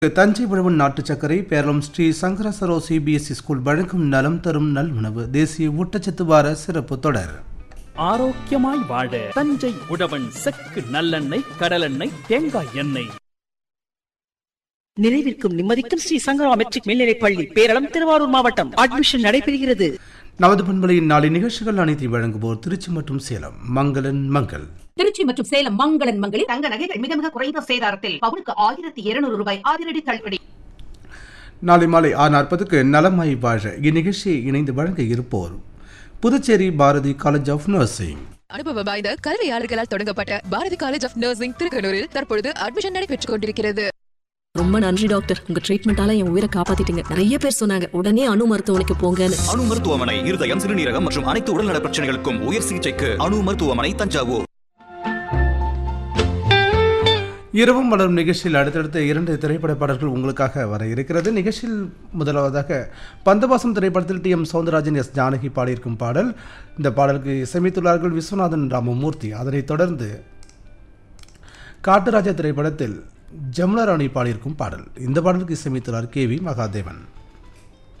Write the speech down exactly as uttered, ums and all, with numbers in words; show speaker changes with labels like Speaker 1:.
Speaker 1: தஞ்சை விழவன் நாட்டு சர்க்கரை Peralam Sri சங்கரசரோ CBSE school வழங்கும் நலம் தரும் நல்உணவு தேசிய ஊட்டச்சத்து வார சிறப்பு தொடர்.
Speaker 2: ஆரோக்கியமாய் வாழ தஞ்சை உழவன் செக்கு நல்லெண்ணெய், கடலெண்ணெய், தேங்காய் எண்ணெய்.
Speaker 3: நிறைவிற்கும் நிம்மதிக்கும் ஸ்ரீ சங்கரா மெட்ரிக் மேல்நிலைப் பள்ளி பேரளம் திருவாரூர் மாவட்டம். அட்மிஷன் நடைபெறுகிறது.
Speaker 1: நமது பண்பலையின் நாளை நிகழ்ச்சிகள் அனைத்தையும் வழங்குவோர் திருச்சி மற்றும் சேலம் மங்களன் மங்கள்.
Speaker 4: திருச்சி மற்றும் சேலம் மங்களன் மங்களில் தங்க நகைகள் மிக மிக குறைந்த சேதாரத்தில் பவுனுக்கு ஆயிரத்தி இருநூறு ரூபாய் அதிரடி தள்ளுபடி.
Speaker 1: நாளை மாலை ஆறு நாற்பதுக்கு நலமாய் வாழ இந்நிகழ்ச்சியை இணைந்து வழங்க இருப்போர் Puducherry Bharathi college of nursing.
Speaker 5: அனுபவம் வாய்ந்த கல்வியாளர்களால் தொடங்கப்பட்ட பாரதி காலேஜ் ஆஃப் நர்சிங் திருக்கனூரில் தற்பொழுது அட்மிஷன் நடைபெற்றுக் கொண்டிருக்கிறது.
Speaker 6: ரொம்ப நன்றி டாக்டர், உங்க ட்ரீட்மெண்டால என் உயிரை காப்பாத்திட்டீங்க. நிறைய பேர் சொன்னாங்க உடனே அணு மருத்துவமனைக்கு போங்கன்னு.
Speaker 7: அணு மருத்துவமனை இருதயம், சிறுநீரகம் மற்றும் அனைத்து உடல்நல பிரச்சனைகளுக்கும் உயர் சிகிச்சைக்கு அணு மருத்துவமனை தஞ்சாவூர்.
Speaker 1: இரவும் மலரும் நிகழ்ச்சியில் அடுத்தடுத்த இரண்டு திரைப்பட பாடல்கள் உங்களுக்காக வர இருக்கிறது. நிகழ்ச்சியில் முதலாவதாக பந்தபாசம் திரைப்படத்தில் D M Soundararajan, S Janaki பாடியிருக்கும் பாடல். இந்த பாடலுக்கு இசையமைத்துள்ளார்கள் விஸ்வநாதன் ராமமூர்த்தி. அதனைத் தொடர்ந்து காட்டுராஜா திரைப்படத்தில் ஜமுனா ராணி பாடியிருக்கும் பாடல். இந்த பாடலுக்கு இசையமைத்துள்ளார் கே வி மகாதேவன்.